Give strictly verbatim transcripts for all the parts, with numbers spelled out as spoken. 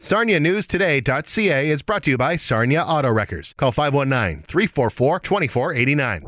Sarnia News Today dot C A is brought to you by Sarnia Auto Wreckers. Call five one nine, three four four, two four eight nine.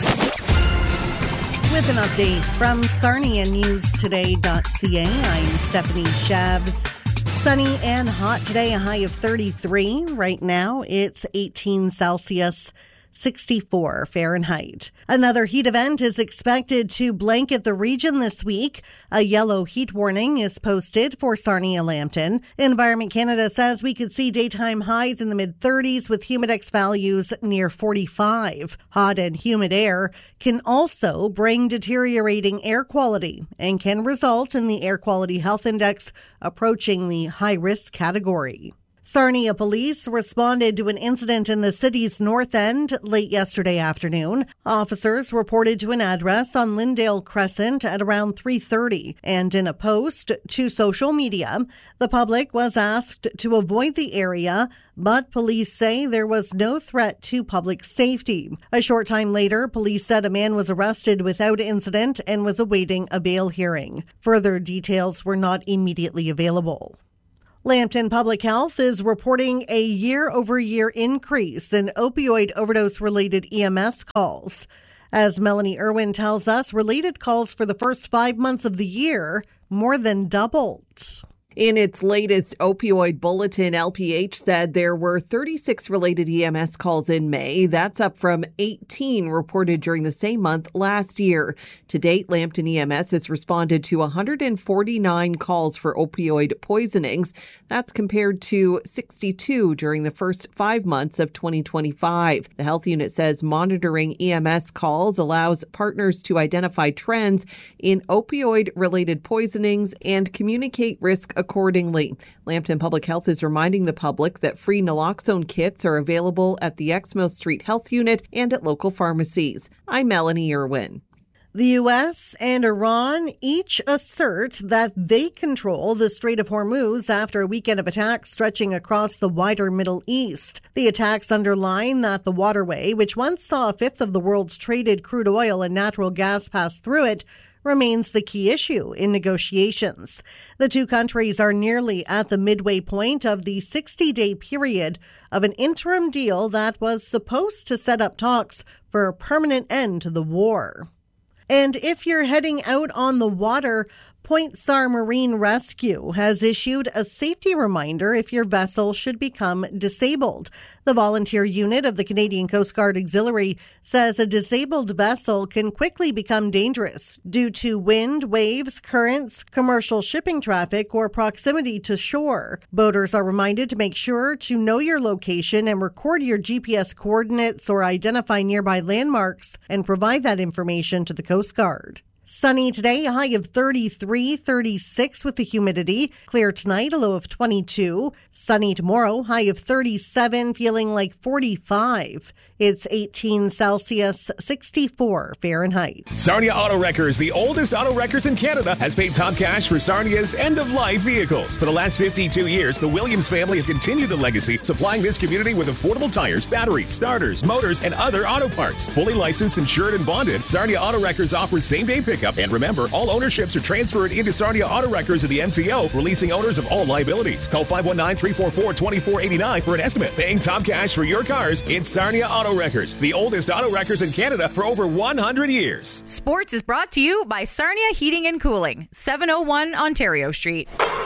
With an update from Sarnia News Today dot C A, I'm Stephanie Shabs. Sunny and hot today, a high of thirty-three. Right now, it's eighteen Celsius, sixty-four Fahrenheit. Another heat event is expected to blanket the region this week. A yellow heat warning is posted for Sarnia-Lambton. Environment Canada says we could see daytime highs in the mid-thirties with humidex values near forty-five. Hot and humid air can also bring deteriorating air quality and can result in the Air Quality Health Index approaching the high-risk category. Sarnia police responded to an incident in the city's north end late yesterday afternoon. Officers reported to an address on Lyndale Crescent at around three thirty, and in a post to social media, the public was asked to avoid the area, but police say there was no threat to public safety. A short time later, police said a man was arrested without incident and was awaiting a bail hearing. Further details were not immediately available. Lambton Public Health is reporting a year-over-year increase in opioid overdose-related E M S calls. As Melanie Irwin tells us, related calls for the first five months of the year more than doubled. In its latest opioid bulletin, L P H said there were thirty-six related E M S calls in May. That's up from eighteen reported during the same month last year. To date, Lambton E M S has responded to one hundred forty-nine calls for opioid poisonings. That's compared to sixty-two during the first five months of twenty twenty-five. The health unit says monitoring E M S calls allows partners to identify trends in opioid-related poisonings and communicate risk accordingly. Lambton Public Health is reminding the public that free naloxone kits are available at the Exmo Street Health Unit and at local pharmacies. I'm Melanie Irwin. The U S and Iran each assert that they control the Strait of Hormuz after a weekend of attacks stretching across the wider Middle East. The attacks underline that the waterway, which once saw a fifth of the world's traded crude oil and natural gas pass through it, remains the key issue in negotiations. The two countries are nearly at the midway point of the sixty-day period of an interim deal that was supposed to set up talks for a permanent end to the war. And if you're heading out on the water, Point Sar Marine Rescue has issued a safety reminder if your vessel should become disabled. The volunteer unit of the Canadian Coast Guard Auxiliary says a disabled vessel can quickly become dangerous due to wind, waves, currents, commercial shipping traffic, or proximity to shore. Boaters are reminded to make sure to know your location and record your G P S coordinates or identify nearby landmarks and provide that information to the Coast Guard. Sunny today, a high of thirty-three, thirty-six with the humidity. Clear tonight, a low of twenty-two. Sunny tomorrow, high of thirty-seven, feeling like forty-five. It's eighteen Celsius, sixty-four Fahrenheit. Sarnia Auto Wreckers, the oldest auto wreckers in Canada, has paid top cash for Sarnia's end-of-life vehicles. For the last fifty-two years, the Williams family have continued the legacy, supplying this community with affordable tires, batteries, starters, motors, and other auto parts. Fully licensed, insured, and bonded, Sarnia Auto Wreckers offers same-day pickup. And remember, all ownerships are transferred into Sarnia Auto Wreckers of the M T O, releasing owners of all liabilities. Call five one nine, three four four, two four eight nine for an estimate. Paying top cash for your cars, it's Sarnia Auto Wreckers, the oldest auto wreckers in Canada for over one hundred years. Sports is brought to you by Sarnia Heating and Cooling, seven oh one Ontario Street.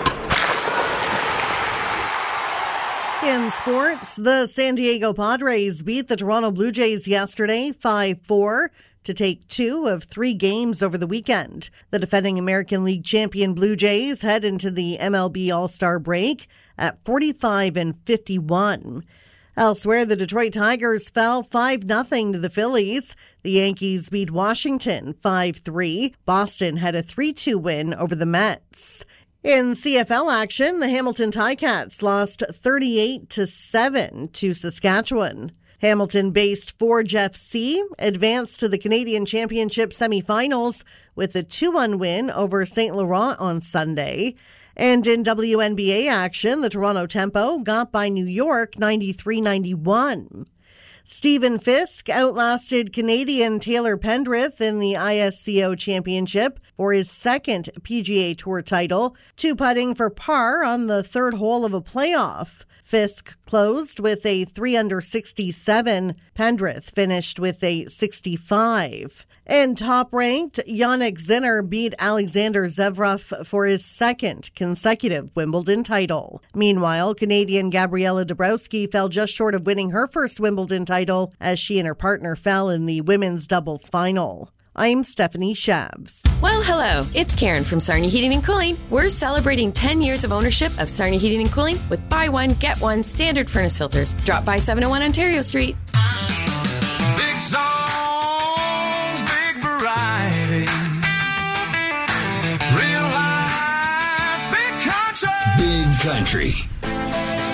In sports, the San Diego Padres beat the Toronto Blue Jays yesterday five four to take two of three games over the weekend. The defending American League champion Blue Jays head into the M L B All-Star break at forty-five and fifty-one. Elsewhere, the Detroit Tigers fell five nothing to the Phillies. The Yankees beat Washington five three. Boston had a three two win over the Mets. In C F L action, the Hamilton Ticats lost thirty-eight to seven to Saskatchewan. Hamilton-based Forge F C advanced to the Canadian Championship semifinals with a two one win over Saint Laurent on Sunday. And in W N B A action, the Toronto Tempo got by New York ninety-three ninety-one. Stephen Fisk outlasted Canadian Taylor Pendrith in the I S C O Championship for his second P G A Tour title, two-putting for par on the third hole of a playoff. Fisk closed with a three under sixty-seven. Pendrith finished with a sixty-five. And top-ranked, Jannik Sinner beat Alexander Zverev for his second consecutive Wimbledon title. Meanwhile, Canadian Gabriela Dabrowski fell just short of winning her first Wimbledon title as she and her partner fell in the women's doubles final. I'm Stephanie Shabs. Well, hello. It's Karen from Sarnia Heating and Cooling. We're celebrating ten years of ownership of Sarnia Heating and Cooling with buy one, get one standard furnace filters. Drop by seven oh one Ontario Street. Big songs, big variety. Real life, big country. Big country.